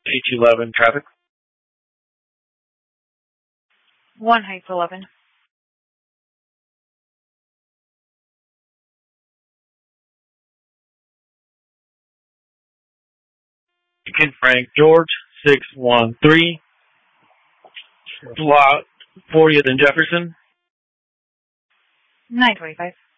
H11 traffic. 1 Heights 11. Ken Frank George 613. Lot 40th and Jefferson. 925.